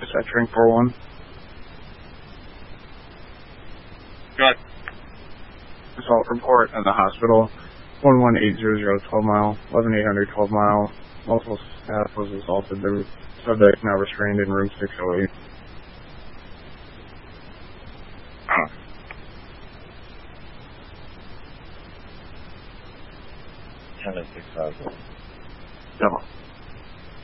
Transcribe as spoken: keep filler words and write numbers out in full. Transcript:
Dispatching four one. Go ahead. Assault report at the hospital. one one eight zero zero twelve mile, eleven eight hundred twelve mile. Multiple staff was assaulted. The subject now restrained in room six oh eight. ten and six thousand. Double.